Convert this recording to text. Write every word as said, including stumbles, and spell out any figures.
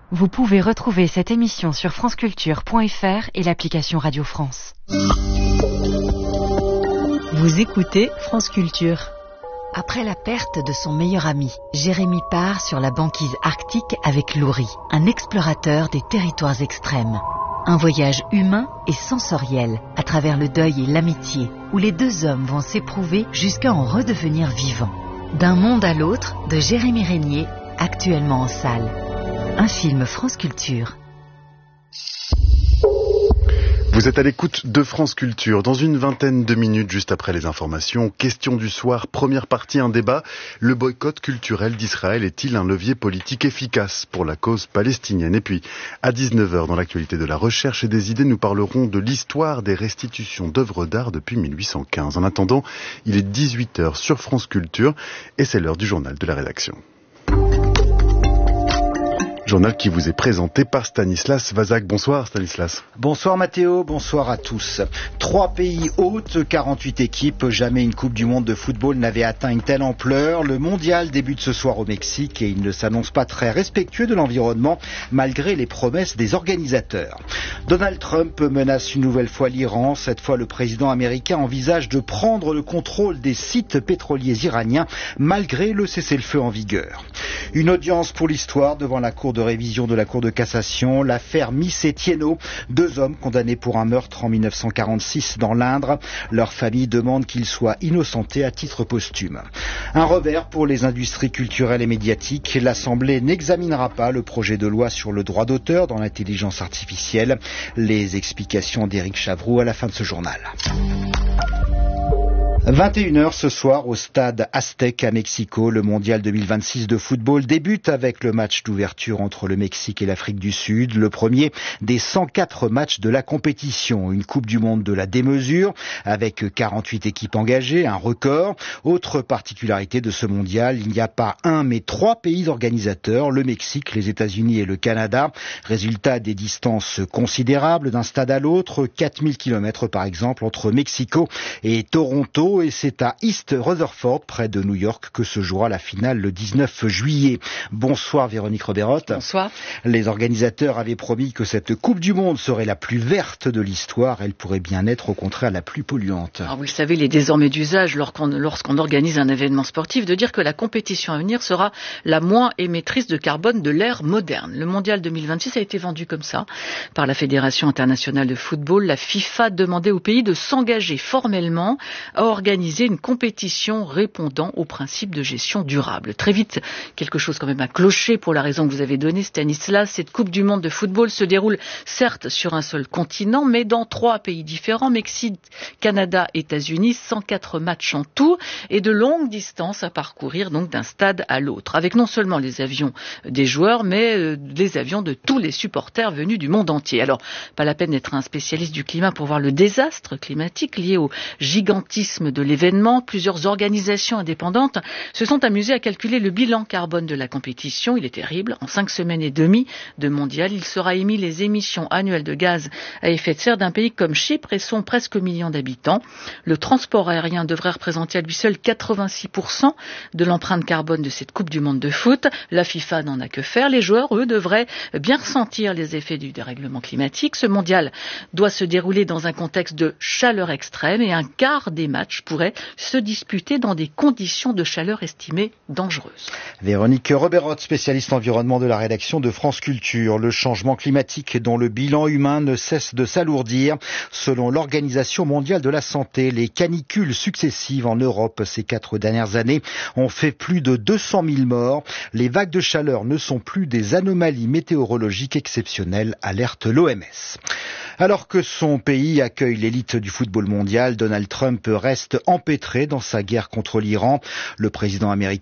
Vous pouvez retrouver cette émission sur franceculture point f r et l'application Radio France. Vous écoutez France Culture. Après la perte de son meilleur ami, Jérémy part sur la banquise arctique avec Louri, un explorateur des territoires extrêmes. Un voyage humain et sensoriel à travers le deuil et l'amitié, où les deux hommes vont s'éprouver jusqu'à en redevenir vivants. D'un monde à l'autre, de Jérémy Régnier, actuellement en salle. Un film France Culture. Vous êtes à l'écoute de France Culture. Dans une vingtaine de minutes, juste après les informations, question du soir, première partie, un débat. Le boycott culturel d'Israël est-il un levier politique efficace pour la cause palestinienne? Et puis, à dix-neuf heures, dans l'actualité de la recherche et des idées, nous parlerons de l'histoire des restitutions d'œuvres d'art depuis mille huit cent quinze. En attendant, il est dix-huit heures sur France Culture et c'est l'heure du journal de la rédaction. Journal qui vous est présenté par Stanislas Vazak. Bonsoir Stanislas. Bonsoir Mathéo, bonsoir à tous. Trois pays hôtes, quarante-huit équipes, jamais une Coupe du Monde de football n'avait atteint une telle ampleur. Le mondial débute ce soir au Mexique et il ne s'annonce pas très respectueux de l'environnement malgré les promesses des organisateurs. Donald Trump menace une nouvelle fois l'Iran. Cette fois, le président américain envisage de prendre le contrôle des sites pétroliers iraniens malgré le cessez-le-feu en vigueur. Une audience pour l'histoire devant la Cour de révision de la Cour de cassation, l'affaire Miss et Thienot, deux hommes condamnés pour un meurtre en mille neuf cent quarante-six dans l'Indre. Leur famille demande qu'ils soient innocentés à titre posthume. Un revers pour les industries culturelles et médiatiques. L'Assemblée n'examinera pas le projet de loi sur le droit d'auteur dans l'intelligence artificielle. Les explications d'Éric Chavroux à la fin de ce journal. vingt et une heures ce soir au stade Aztec à Mexico. Le mondial deux mille vingt-six de football débute avec le match d'ouverture entre le Mexique et l'Afrique du Sud. Le premier des cent quatre matchs de la compétition. Une Coupe du Monde de la démesure avec quarante-huit équipes engagées, un record. Autre particularité de ce mondial, il n'y a pas un mais trois pays organisateurs, le Mexique, les États-Unis et le Canada. Résultat des distances considérables d'un stade à l'autre, quatre mille kilomètres par exemple entre Mexico et Toronto. Et c'est à East Rutherford, près de New York, que se jouera la finale le dix-neuf juillet. Bonsoir Véronique Roberotte. Bonsoir. Les organisateurs avaient promis que cette Coupe du Monde serait la plus verte de l'histoire. Elle pourrait bien être au contraire la plus polluante. Alors vous le savez, il est désormais d'usage lorsqu'on, lorsqu'on organise un événement sportif de dire que la compétition à venir sera la moins émettrice de carbone de l'ère moderne. Le mondial deux mille vingt-six a été vendu comme ça par la Fédération internationale de football. La FIFA demandait aux pays de s'engager formellement à organiser organiser une compétition répondant aux principes de gestion durable. Très vite, quelque chose quand même a cloché pour la raison que vous avez donnée, Stanislas. Cette Coupe du Monde de football se déroule certes sur un seul continent, mais dans trois pays différents, Mexique, Canada, États-Unis, cent quatre matchs en tout et de longues distances à parcourir donc d'un stade à l'autre, avec non seulement les avions des joueurs, mais euh, les avions de tous les supporters venus du monde entier. Alors, pas la peine d'être un spécialiste du climat pour voir le désastre climatique lié au gigantisme de l'événement. Plusieurs organisations indépendantes se sont amusées à calculer le bilan carbone de la compétition. Il est terrible. En cinq semaines et demie de mondial, il sera émis les émissions annuelles de gaz à effet de serre d'un pays comme Chypre et son presque million d'habitants. Le transport aérien devrait représenter à lui seul quatre-vingt-six pour cent de l'empreinte carbone de cette Coupe du Monde de foot. La FIFA n'en a que faire. Les joueurs, eux, devraient bien ressentir les effets du dérèglement climatique. Ce mondial doit se dérouler dans un contexte de chaleur extrême et un quart des matchs pourrait se disputer dans des conditions de chaleur estimées dangereuses. Véronique Roberotte, spécialiste environnement de la rédaction de France Culture. Le changement climatique dont le bilan humain ne cesse de s'alourdir. Selon l'Organisation mondiale de la santé, les canicules successives en Europe ces quatre dernières années ont fait plus de deux cent mille morts. Les vagues de chaleur ne sont plus des anomalies météorologiques exceptionnelles, alerte l'O M S. Alors que son pays accueille l'élite du football mondial, Donald Trump reste empêtré dans sa guerre contre l'Iran. Le président américain